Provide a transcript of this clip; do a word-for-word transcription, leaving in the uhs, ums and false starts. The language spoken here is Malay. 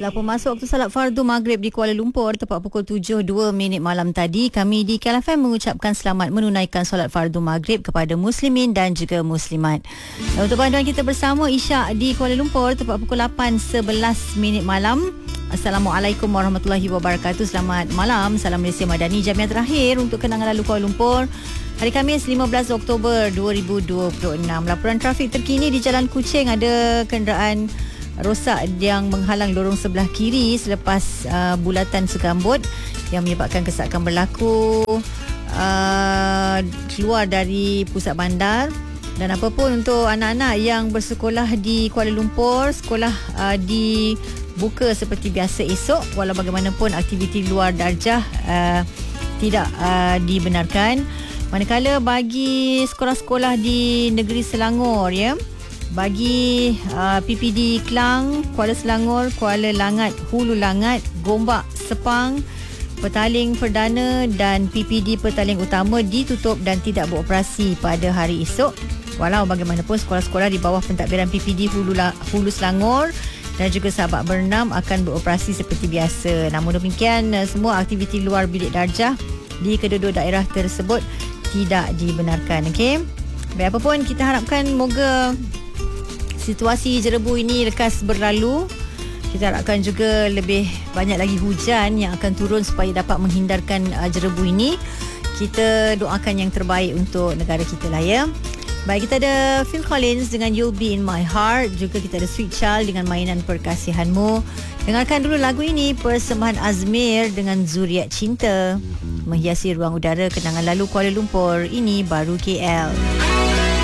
Baiklah, pemasuk waktu salat fardu Maghrib di Kuala Lumpur tepat pukul tujuh dua minit malam tadi, kami di K L F M mengucapkan selamat menunaikan solat fardu Maghrib kepada muslimin dan juga muslimat. Dan untuk panduan kita bersama Isyak di Kuala Lumpur tepat pukul lapan sebelas minit malam. Assalamualaikum warahmatullahi wabarakatuh. Selamat malam. Salam Malaysia Madani. Jam yang terakhir untuk kenangan lalu Kuala Lumpur. Hari Khamis lima belas Oktober dua ribu dua puluh enam. Laporan trafik terkini di Jalan Kuching, ada kenderaan rosak yang menghalang lorong sebelah kiri selepas uh, bulatan segambut yang menyebabkan kesakan berlaku uh, keluar dari pusat bandar. Dan apapun untuk anak-anak yang bersekolah di Kuala Lumpur, sekolah uh, dibuka seperti biasa esok, walau bagaimanapun aktiviti luar darjah uh, tidak uh, dibenarkan. Manakala bagi sekolah-sekolah di negeri Selangor, ya, bagi uh, P P D Klang, Kuala Selangor, Kuala Langat, Hulu Langat, Gombak, Sepang, Petaling Perdana dan P P D Petaling Utama ditutup dan tidak beroperasi pada hari esok. Walau bagaimanapun sekolah-sekolah di bawah pentadbiran P P D Hulu, Hulu Selangor dan juga Sabak Bernam akan beroperasi seperti biasa. Namun demikian, semua aktiviti luar bilik darjah di kedua-dua daerah tersebut tidak dibenarkan. Okey. Baik, apa pun kita harapkan moga situasi jerebu ini lekas berlalu. Kita harapkan juga lebih banyak lagi hujan yang akan turun supaya dapat menghindarkan uh, jerebu ini. Kita doakan yang terbaik untuk negara kita lah, ya. Baik, kita ada Phil Collins dengan You'll Be In My Heart. Juga kita ada Sweet Child dengan Mainan Perkasihanmu. Dengarkan dulu lagu ini, persembahan Azmir dengan Zuriat Cinta, menghiasi ruang udara kenangan lalu Kuala Lumpur. Ini baru K L.